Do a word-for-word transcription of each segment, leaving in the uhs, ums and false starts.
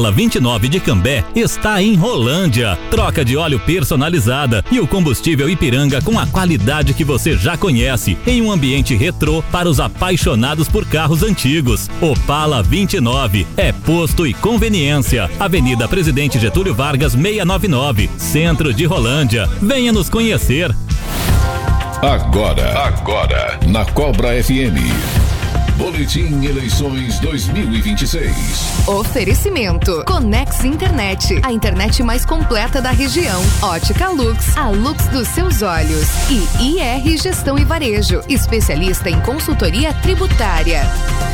vinte e nove de Cambé está em Rolândia. Troca de óleo personalizada e o combustível Ipiranga com a qualidade que você já conhece, em um ambiente retrô para os apaixonados por carros antigos. Opala vinte e nove é posto e conveniência. Avenida Presidente Getúlio Vargas seiscentos e noventa e nove, Centro de Rolândia. Venha nos conhecer. Agora, agora, na Cobra F M. Boletim Eleições dois mil e vinte e seis. Oferecimento Conex Internet, a internet mais completa da região. Ótica Lux, a luz dos seus olhos. E I R Gestão e Varejo, especialista em consultoria tributária.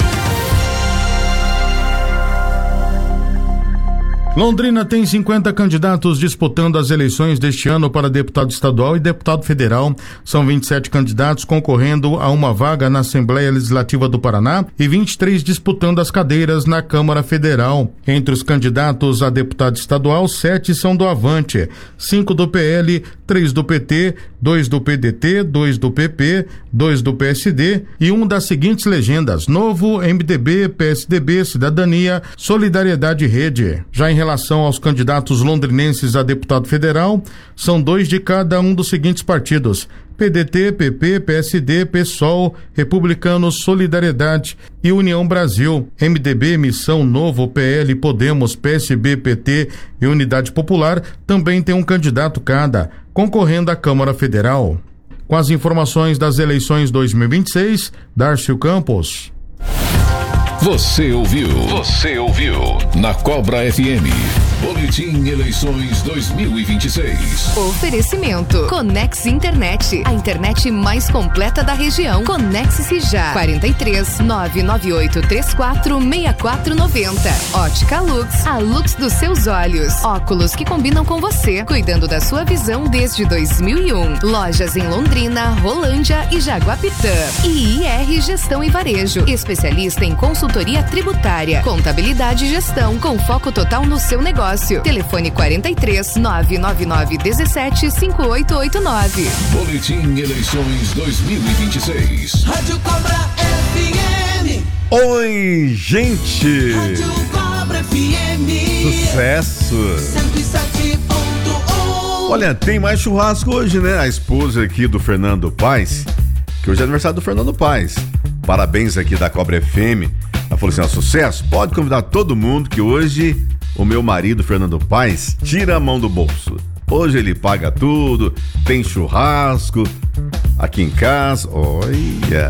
Londrina tem cinquenta candidatos disputando as eleições deste ano para deputado estadual e deputado federal. São vinte e sete candidatos concorrendo a uma vaga na Assembleia Legislativa do Paraná e vinte e três disputando as cadeiras na Câmara Federal. Entre os candidatos a deputado estadual, sete são do Avante, cinco do P L, três do P T, dois do P D T, dois do P P, dois do P S D e um das seguintes legendas: Novo, M D B, P S D B, Cidadania, Solidariedade e Rede. Já em relação aos candidatos londrinenses a deputado federal, são dois de cada um dos seguintes partidos: P D T, P P, P S D, PSOL, Republicanos, Solidariedade e União Brasil. M D B, Missão, Novo, P L, Podemos, P S B, P T e Unidade Popular também tem um candidato cada, concorrendo à Câmara Federal. Com as informações das eleições dois mil e vinte e seis, Darcio Campos. Você ouviu? Você ouviu? Na Cobra F M. Boletim Eleições dois mil e vinte e seis. Oferecimento Conex Internet, a internet mais completa da região. Conecte-se já. quarenta e três, nove nove oito três quatro, seis quatro nove zero. Ótica Lux, a luz dos seus olhos. Óculos que combinam com você, cuidando da sua visão desde dois mil e um. Lojas em Londrina, Rolândia e Jaguapitã. E I R Gestão e Varejo, especialista em consultoria tributária, contabilidade e gestão, com foco total no seu negócio. Telefone quarenta e três, nove nove nove um sete, cinco oito oito nove. Boletim Eleições dois mil e vinte e seis. Rádio Cobra F M. Oi, gente! Rádio Cobra F M. Sucesso! cento e sete ponto um. Olha, tem mais churrasco hoje, né? A esposa aqui do Fernando Paes, que hoje é aniversário do Fernando Paes. Parabéns aqui da Cobra F M. Ela falou assim: ó, sucesso, pode convidar todo mundo que hoje o meu marido, Fernando Paes, tira a mão do bolso. Hoje ele paga tudo, tem churrasco aqui em casa. Olha!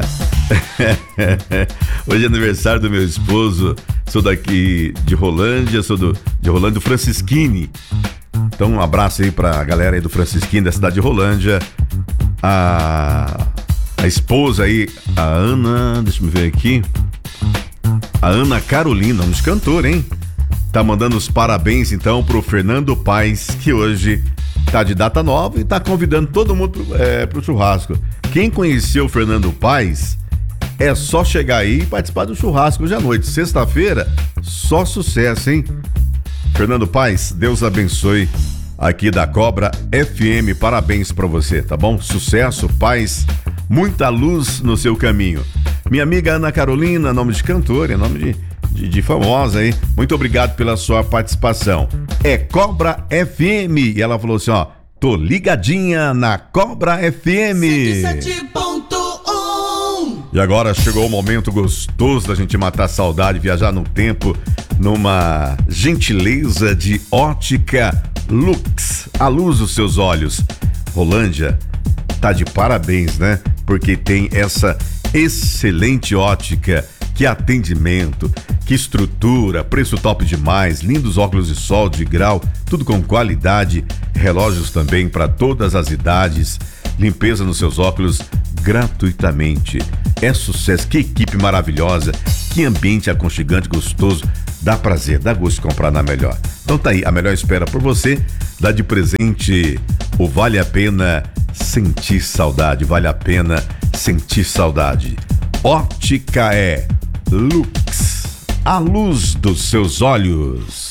Hoje é aniversário do meu esposo, sou daqui de Rolândia, sou do, de Rolândia do Francisquini. Então um abraço aí pra galera aí do Francisquini, da cidade de Rolândia. A, a esposa aí, a Ana, deixa eu ver aqui. A Ana Carolina, um cantor, hein? Tá mandando os parabéns então pro Fernando Paes, que hoje tá de data nova e tá convidando todo mundo pro, é, pro churrasco. Quem conheceu o Fernando Paes, é só chegar aí e participar do churrasco hoje à noite. Sexta-feira, só sucesso, hein? Fernando Paes, Deus abençoe aqui da Cobra F M. Parabéns pra você, tá bom? Sucesso, paz, muita luz no seu caminho. Minha amiga Ana Carolina, nome de cantora, é nome de, de, de famosa aí. Muito obrigado pela sua participação. É Cobra F M. E ela falou assim, ó, tô ligadinha na Cobra F M. cento e sete ponto um. E agora chegou o momento gostoso da gente matar a saudade, viajar no tempo, numa gentileza de Ótica Lux, a luz dos seus olhos. Rolândia tá de parabéns, né? Porque tem essa excelente ótica, que atendimento, que estrutura, preço top demais, lindos óculos de sol de grau, tudo com qualidade, relógios também para todas as idades, limpeza nos seus óculos gratuitamente. É sucesso, que equipe maravilhosa, que ambiente aconchegante, gostoso, dá prazer, dá gosto de comprar na Melhor. Então tá aí, a Melhor espera por você, dá de presente o Vale a Pena Sentir Saudade, vale a pena sentir saudade. Ótica é Lux, a luz dos seus olhos.